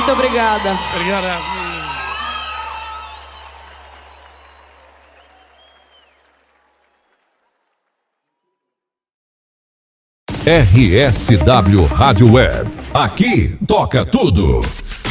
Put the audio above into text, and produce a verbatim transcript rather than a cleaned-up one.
Muito obrigada. Obrigado, Yasmin. R S W Rádio Web. Aqui toca tudo.